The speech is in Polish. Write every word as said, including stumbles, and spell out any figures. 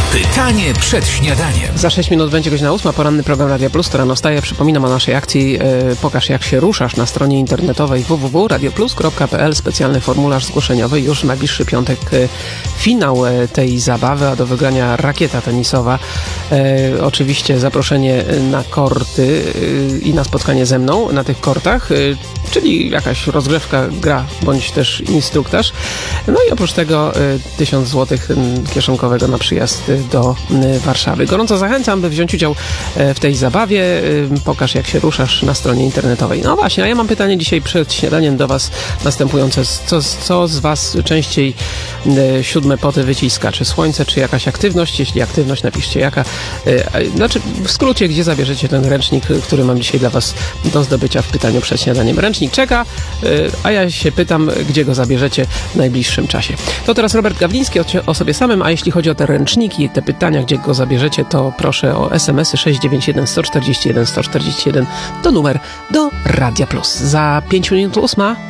Pytanie przed śniadaniem. Za sześć minut będzie godzina ósma, poranny program Radia Plus, to rano wstaje. Przypominam o naszej akcji e, Pokaż jak się ruszasz na stronie internetowej w w w kropka radioplus kropka p l. Specjalny formularz zgłoszeniowy. Już w najbliższy piątek e, finał e, tej zabawy, a do wygrania rakieta tenisowa. E, oczywiście zaproszenie na korty e, i na spotkanie ze mną na tych kortach, e, czyli jakaś rozgrzewka, gra bądź też instruktaż. No i oprócz tego e, tysiąc złotych kieszonkowego na przyjazd do Warszawy. Gorąco zachęcam, by wziąć udział w tej zabawie. Pokaż jak się ruszasz na stronie internetowej. No właśnie, a ja mam pytanie dzisiaj przed śniadaniem do Was następujące. Co, co z Was częściej siódme poty wyciska? Czy słońce, czy jakaś aktywność? Jeśli aktywność, napiszcie jaka. Znaczy, w skrócie, gdzie zabierzecie ten ręcznik, który mam dzisiaj dla Was do zdobycia w pytaniu przed śniadaniem. Ręcznik czeka, a ja się pytam, gdzie go zabierzecie w najbliższym czasie. To teraz Robert Gawliński o, o sobie samym, a jeśli chodzi o te ręczniki, te pytania, gdzie go zabierzecie, to proszę o es em esy sześć dziewięć jeden sto czterdzieści jeden sto czterdzieści jeden to numer do Radia Plus. Za pięć minut ósma.